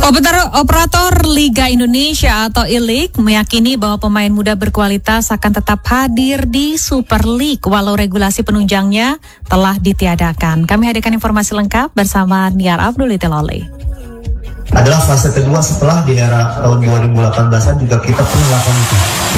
Operator Liga Indonesia atau I-League meyakini bahwa pemain muda berkualitas akan tetap hadir di Super League walau regulasi penunjangnya telah ditiadakan. Kami hadirkan informasi lengkap bersama Niar Abdul Itilole. Adalah fase kedua setelah di era tahun 2018-an juga kita pernah lakukan itu.